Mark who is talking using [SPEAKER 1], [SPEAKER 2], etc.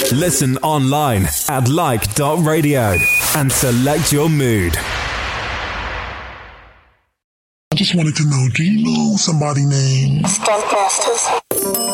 [SPEAKER 1] Listen online at like.radio and select your mood.
[SPEAKER 2] I just wanted to know, do you know somebody named
[SPEAKER 3] Stuntmasters?